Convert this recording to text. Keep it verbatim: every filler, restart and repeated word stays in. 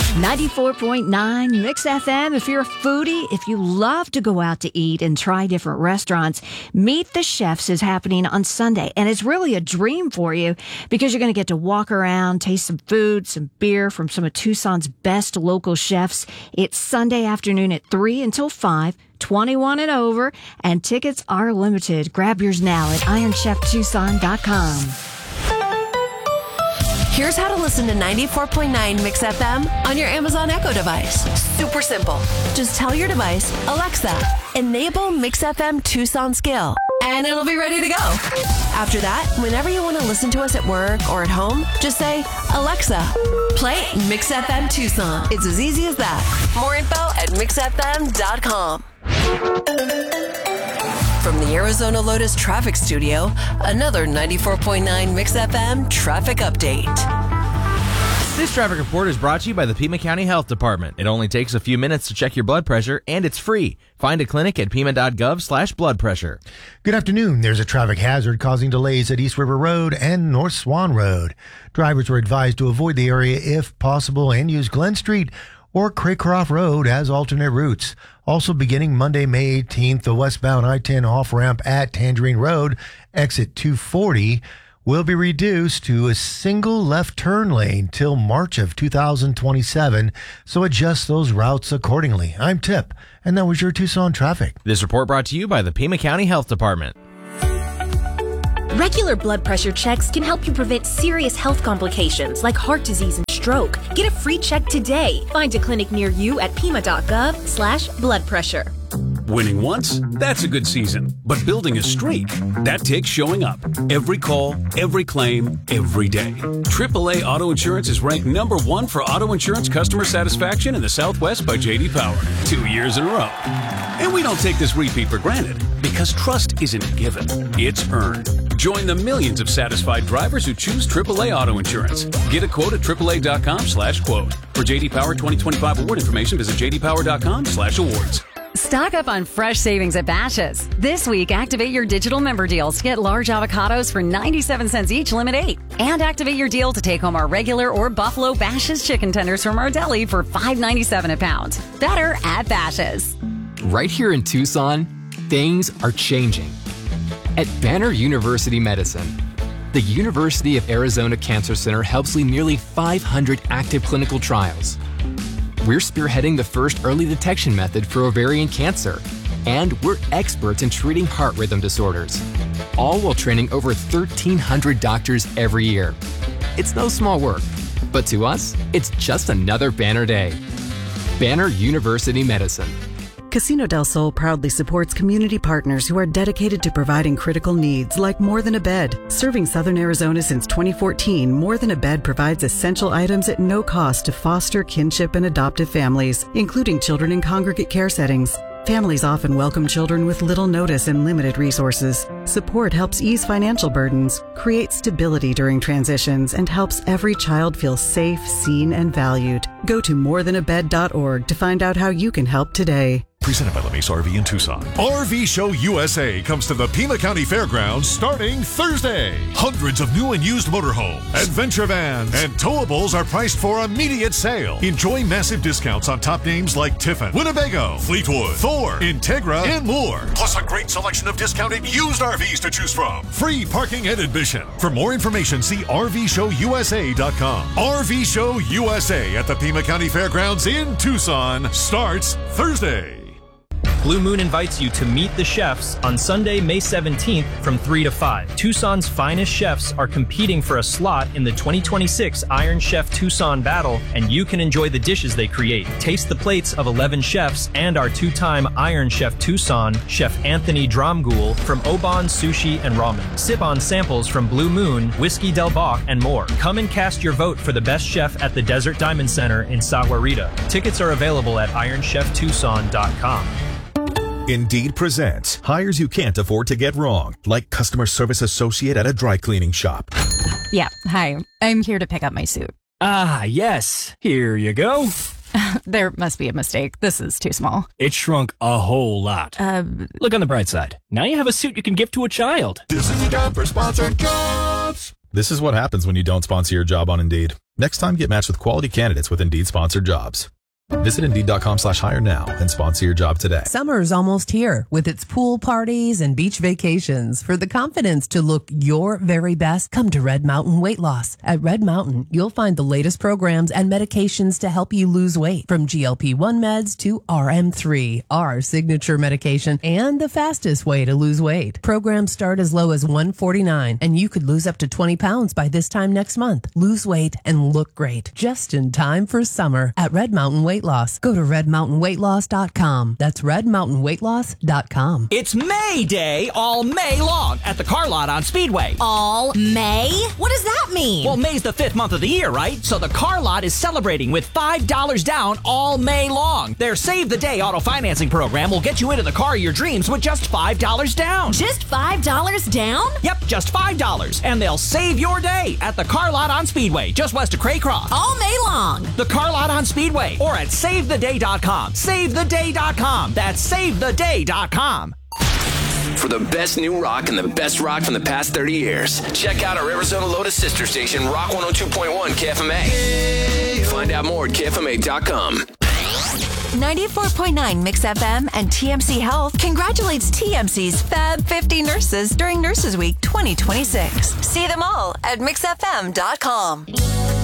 ninety-four point nine Mix F M. If you're a foodie, if you love to go out to eat and try different restaurants, Meet the Chefs is happening on Sunday. And it's really a dream for you because you're going to get to walk around, taste some food, some beer from some of Tucson's best local chefs. It's Sunday afternoon at three until five. twenty-one and over, and tickets are limited. Grab yours now at iron chef tucson dot com. Here's how to listen to ninety-four point nine Mix F M on your Amazon Echo device. Super simple. Just tell your device, Alexa, enable Mix F M Tucson skill, and it'll be ready to go. After that, whenever you want to listen to us at work or at home, just say, Alexa, play Mix F M Tucson. It's as easy as that. More info at mix f m dot com. From the Arizona Lotus Traffic Studio, another ninety-four point nine Mix F M traffic update. This traffic report is brought to you by the Pima County Health Department. It only takes a few minutes to check your blood pressure, and it's free. Find a clinic at pima dot gov slash blood pressure. Good afternoon. There's a traffic hazard causing delays at East River Road and North Swan Road. Drivers were advised to avoid the area if possible and use Glen Street or Craycroft Road as alternate routes. Also beginning Monday, May eighteenth, the westbound I ten off-ramp at Tangerine Road, exit two forty, will be reduced to a single left turn lane till March of two thousand twenty-seven, so adjust those routes accordingly. I'm Tip, and that was your Tucson traffic. This report brought to you by the Pima County Health Department. Regular blood pressure checks can help you prevent serious health complications like heart disease and stroke. Get a free check today. Find a clinic near you at pima dot gov slash blood pressure. Winning once, that's a good season. But building a streak, that takes showing up. Every call, every claim, every day. triple A Auto Insurance is ranked number one for auto insurance customer satisfaction in the Southwest by J D Power. Two years in a row. And we don't take this repeat for granted, because trust isn't given, it's earned. Join the millions of satisfied drivers who choose triple A Auto Insurance. Get a quote at triple A dot com slash quote. For J D Power twenty twenty-five award information, visit j d power dot com slash awards. Stock up on fresh savings at Bashas'. This week, activate your digital member deals to get large avocados for ninety-seven cents each, limit eight. And activate your deal to take home our regular or Buffalo Bashas' chicken tenders from our deli for five ninety-seven a pound. Better at Bashas'. Right here in Tucson, things are changing. At Banner University Medicine, the University of Arizona Cancer Center helps lead nearly five hundred active clinical trials. We're spearheading the first early detection method for ovarian cancer, and we're experts in treating heart rhythm disorders, all while training over thirteen hundred doctors every year. It's no small work, but to us, it's just another Banner day. Banner University Medicine. Casino del Sol proudly supports community partners who are dedicated to providing critical needs like More Than a Bed. Serving Southern Arizona since twenty fourteen, More Than a Bed provides essential items at no cost to foster kinship and adoptive families, including children in congregate care settings. Families often welcome children with little notice and limited resources. Support helps ease financial burdens, creates stability during transitions, and helps every child feel safe, seen, and valued. Go to more than a bed dot org to find out how you can help today. Presented by LeMace R V in Tucson. R V Show U S A comes to the Pima County Fairgrounds starting Thursday. Hundreds of new and used motorhomes, adventure vans, and towables are priced for immediate sale. Enjoy massive discounts on top names like Tiffin, Winnebago, Fleetwood, Thor, Integra, and more. Plus a great selection of discounted used R Vs to choose from. Free parking and admission. For more information, see R V show U S A dot com. R V Show U S A at the Pima County Fairgrounds in Tucson starts Thursday. Blue Moon invites you to Meet the Chefs on Sunday, May seventeenth from three to five. Tucson's finest chefs are competing for a slot in the twenty twenty-six Iron Chef Tucson Battle, and you can enjoy the dishes they create. Taste the plates of eleven chefs and our two-time Iron Chef Tucson, Chef Anthony Dromgoole from Oban Sushi and Ramen. Sip on samples from Blue Moon, Whiskey Del Bach, and more. Come and cast your vote for the best chef at the Desert Diamond Center in Sahuarita. Tickets are available at iron chef tucson dot com. Indeed presents hires you can't afford to get wrong, like customer service associate at a dry cleaning shop. Yeah, hi. I'm here to pick up my suit. Ah, yes. Here you go. There must be a mistake. This is too small. It shrunk a whole lot. Uh, Look on the bright side. Now you have a suit you can give to a child. This is your job for sponsored jobs. This is what happens when you don't sponsor your job on Indeed. Next time, get matched with quality candidates with Indeed-sponsored jobs. Visit Indeed.com slash hire now and sponsor your job today. Summer's almost here with its pool parties and beach vacations. For the confidence to look your very best, come to Red Mountain Weight Loss. At Red Mountain, you'll find the latest programs and medications to help you lose weight, from G L P one meds to R M three, our signature medication, and the fastest way to lose weight. Programs start as low as one hundred forty-nine dollars, and you could lose up to twenty pounds by this time next month. Lose weight and look great, just in time for summer at Red Mountain Weight Loss. Go to red mountain weight loss dot com. That's red mountain weight loss dot com. It's May Day all May long at the car lot on Speedway. All May? What does that mean? Well, May's the fifth month of the year, right? So the car lot is celebrating with five dollars down all May long. Their Save the Day auto financing program will get you into the car of your dreams with just five dollars down. Just five dollars down? Yep, just five dollars. And they'll save your day at the car lot on Speedway, just west of Craycroft. All May long. The car lot on Speedway, or at save the day dot com. save the day dot com. That's save the day dot com. For the best new rock and the best rock from the past thirty years, check out our Arizona Lotus sister station, Rock one oh two point one K F M A. Find out more at K F M A dot com. ninety-four point nine Mix F M and T M C Health congratulates T M C's Fab fifty nurses during Nurses Week twenty twenty-six. See them all at mix f m dot com.